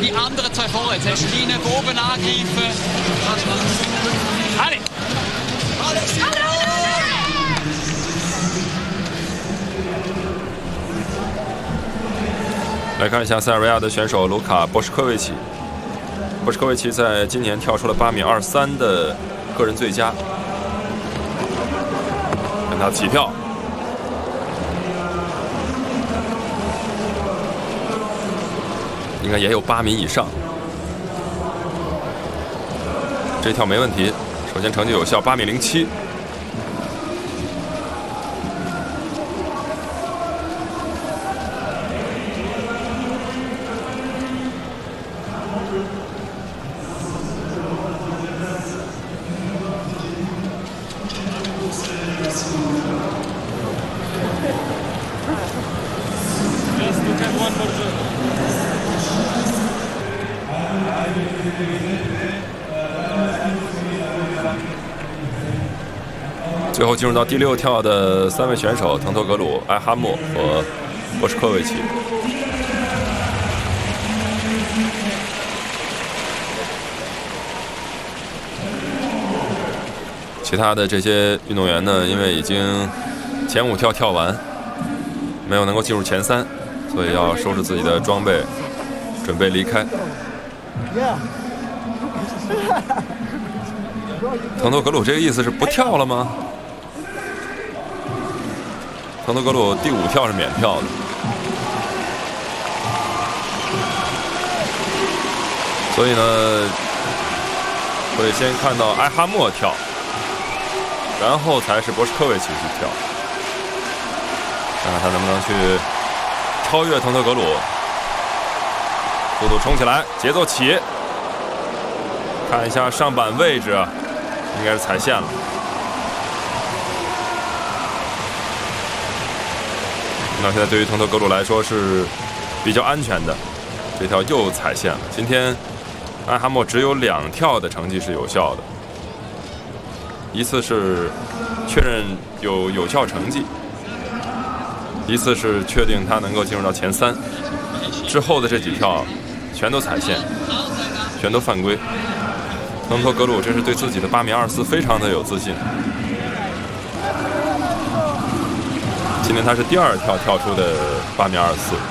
die anderen zwei vorne. Zuerst Line oben angreifen. Alle! 来看一下塞尔维亚的选手卢卡·波什科维奇。波什科维奇在今年跳出了8.23米的个人最佳。看他起跳，应该也有8米以上。这跳没问题，首先成绩有效，8.07米。 最后进入到第6跳的3位选手滕托格鲁、埃哈默和波什科维奇。其他的这些运动员呢，因为已经前5跳跳完，没有能够进入前3，所以要收拾自己的装备，准备离开。滕托格鲁这个意思是不跳了吗？ 滕托格鲁第5跳是免跳的，所以呢，会先看到埃哈默跳，然后才是波什科维奇去跳，看看他能不能去超越滕托格鲁。速度冲起来，节奏起，看一下上板位置，应该是踩线了。 那现在对于滕托格鲁来说是比较安全的，这条又踩线了。今天埃哈默只有2跳的成绩是有效的，一次是确认有效成绩，一次是确定他能够进入到前3。之后的这几跳全都踩线，全都犯规。滕托格鲁这是对自己的8.24米非常的有自信。 今天他是第2跳跳出的8.24米。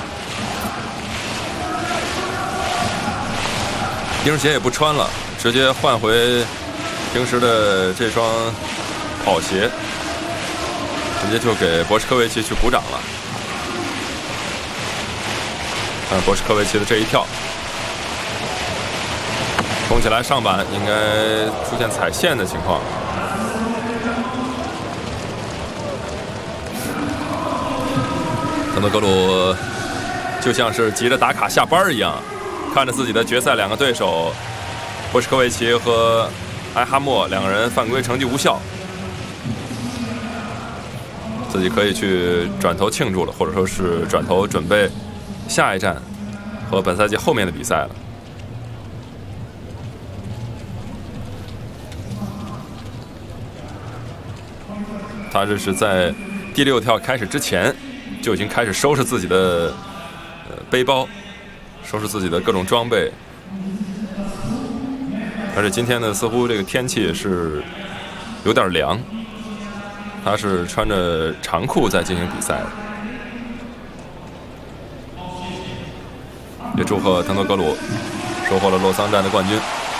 钉鞋也不穿了，直接换回平时的这双跑鞋，直接就给波什科维奇去鼓掌了。看波什科维奇的这一跳，冲起来上板应该出现踩线的情况。 滕托格鲁就像是急着打卡下班一样，看着自己的决赛2个对手波什科维奇和埃哈默2个人犯规，成绩无效，自己可以去转头庆祝了，或者说是转头准备下一站和本赛季后面的比赛了。他这是在第6跳开始之前。 就已经开始收拾自己的背包，收拾自己的各种装备，而且今天呢，似乎这个天气是有点凉，他是穿着长裤在进行比赛的。也祝贺滕托格鲁收获了洛桑站的冠军。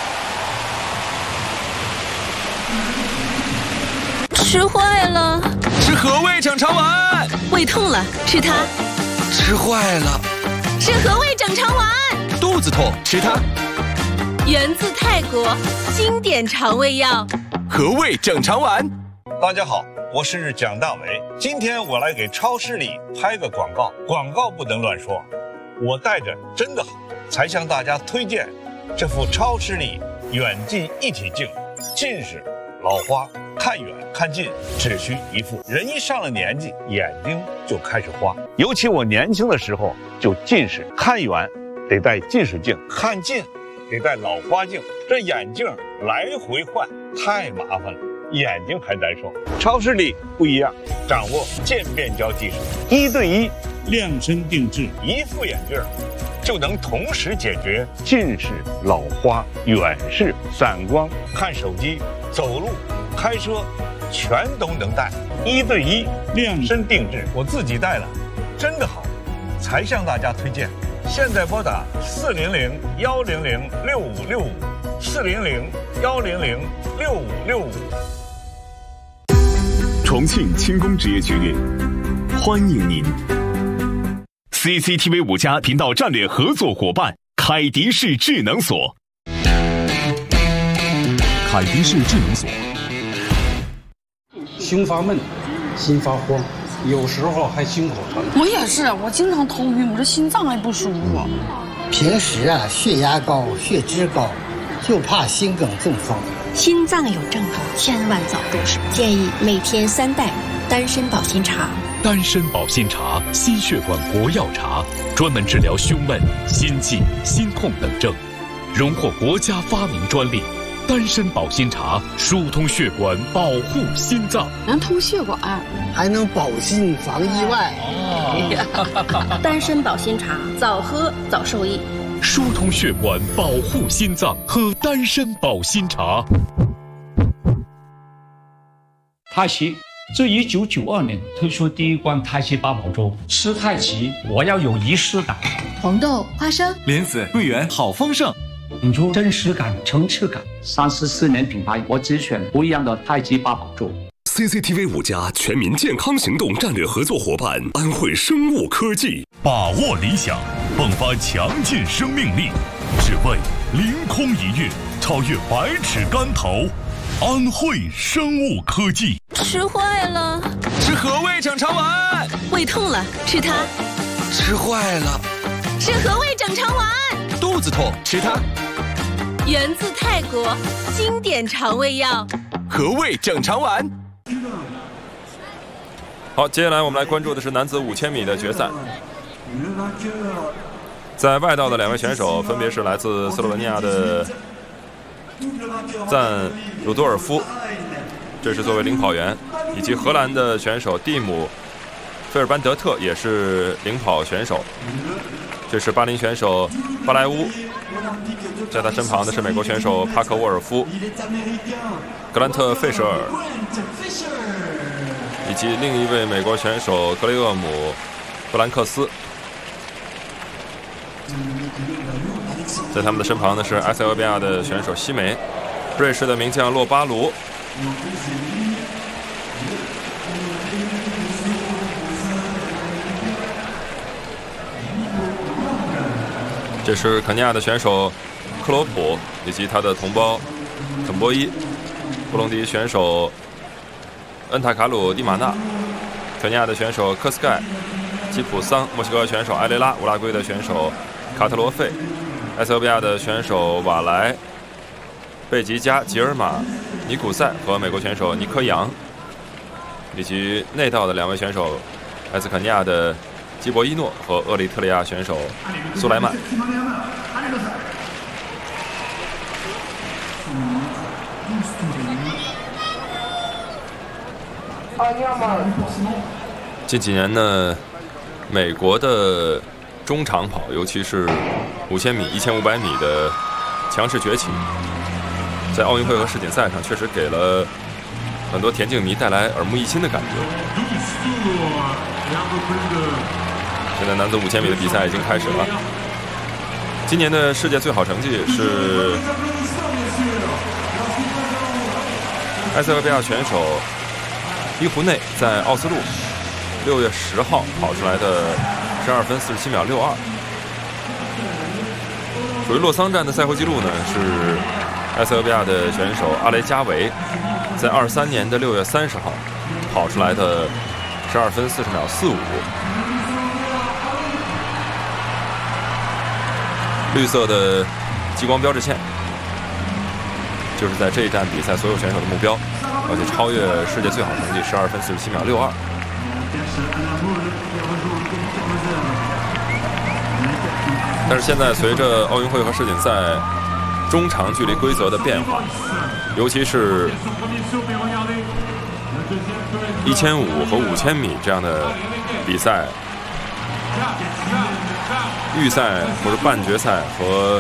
吃坏了。 是和味整肠丸， 胃痛了，吃它； 吃坏了， 是和味整肠丸； 肚子痛，吃它。 源自泰国，经典肠胃药， 和味整肠丸。 大家好，我是蒋大为，今天我来给超市里拍个广告，广告不能乱说，我带着真的好，才向大家推荐这副超视力远近一体镜，近视、老花。 看远看近只需一副，人一上了年纪，眼睛就开始花。尤其我年轻的时候就近视，看远得戴近视镜，看近得戴老花镜，这眼镜来回换太麻烦了，眼睛还难受。超视力不一样，掌握渐变焦技术，1对1量身定制，一副眼镜就能同时解决近视、老花、远视、散光、看手机、走路、开车，全都能戴，1对1量身定制，我自己戴了，真的好，才向大家推荐。现在拨打400-100-6565，400-100-6565。 重庆轻工职业学院欢迎您。CCTV 5家频道战略合作伙伴凯迪士智能锁。凯迪士智能锁。 胸发闷，心发慌，有时候还心口疼。 我也是，我经常头晕，我这心脏还不舒服。 平时血压高、血脂高，就怕心梗中风。 心脏有症状，千万早重视。建议每天3袋丹参保心茶。 丹参保心茶，心血管国药茶，专门治疗胸闷、心悸、心痛等症，荣获国家发明专利。丹参保心茶疏通血管，保护心脏， 能通血管， 还能保心防意外。 丹参保心茶，早喝早受益。 疏通血管，保护心脏，喝丹参保心茶。 太极自1992年推出第一罐太极八宝粥，吃太极我要有仪式感。 红豆、花生、 莲子、桂圆，好丰盛。 引出真实感、层次感。34年品牌，我只选不一样的太极八宝粥。 CCTV 5家全民健康行动战略合作伙伴安慧生物科技，把握理想，迸发强劲生命力，只为凌空一跃，超越百尺竿头。安慧生物科技。 吃坏了， 吃和味整肠丸。 胃痛了，吃它。 吃坏了， 吃和味整肠丸。 肚子痛，吃它。 源自泰国，经典肠胃药。 和味整肠丸。 好，接下来我们来关注的是男子5000米的决赛。在外道的2位选手分别是来自斯洛文尼亚的赞鲁多尔夫，这是作为领跑员，以及荷兰的选手蒂姆菲尔班德特也是领跑选手。这是巴林选手巴莱乌，在他身旁的是美国选手帕克沃尔夫、格兰特费舍尔，以及另一位美国选手格雷厄姆布兰克斯。在他们的身旁的是埃塞俄比亚的选手西梅，瑞士的名将洛巴卢，这是肯尼亚的选手克罗普以及他的同胞肯波伊，布隆迪选手恩塔卡鲁蒂马纳，肯尼亚的选手科斯盖吉普桑，墨西哥选手埃雷拉，乌拉圭的选手卡特罗费，埃塞俄比亚的选手瓦莱、贝吉加、吉尔马、尼古塞和美国选手尼科扬，以及内道的2位选手来自肯尼亚的基博伊诺和厄立特里亚选手苏莱曼。近几年呢，美国的中长跑，尤其是5000米、1500米的强势崛起，在奥运会和世锦赛上确实给了很多田径迷带来耳目一新的感觉。现在男子5000米的比赛已经开始了。今年的世界最好成绩是埃塞俄比亚选手伊胡内在奥斯陆6月10号跑出来的12分47秒62。属于洛桑站的赛后记录呢，是埃塞俄比亚的选手阿雷加维在23年的6月30号跑出来的12分40秒45。绿色的激光标志线就是在这一站比赛所有选手的目标，而且超越世界最好成绩12分47秒62。但是现在随着奥运会和世锦赛中长距离规则的变化，尤其是1500和5000米这样的比赛， 预赛或者半决赛和